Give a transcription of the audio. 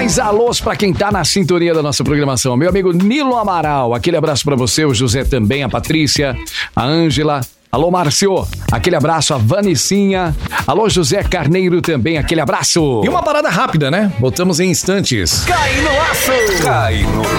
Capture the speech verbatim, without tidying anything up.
Mais alôs pra quem tá na sintonia da nossa programação. Meu amigo Nilo Amaral, aquele abraço pra você, o José também, a Patrícia, a Ângela. Alô, Márcio, aquele abraço, a Vanicinha. Alô, José Carneiro também, aquele abraço. E uma parada rápida, né? Voltamos em instantes. Cai no laço! Cai no